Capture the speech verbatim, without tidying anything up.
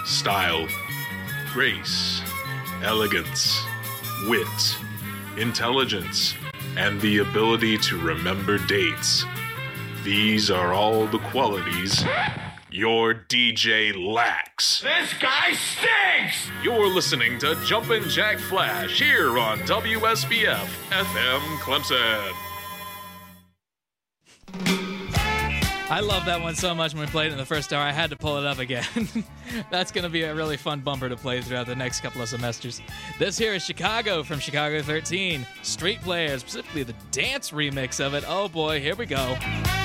style, grace, elegance, wit, intelligence, and the ability to remember dates. These are all the qualities your D J lacks. This guy stinks! You're listening to Jumpin' Jack Flash here on W S B F F M Clemson. I love that one so much when we played it in the first hour, I had to pull it up again. That's going to be a really fun bumper to play throughout the next couple of semesters. This here is Chicago from Chicago thirteen. Street Players, specifically the dance remix of it. Oh boy, here we go.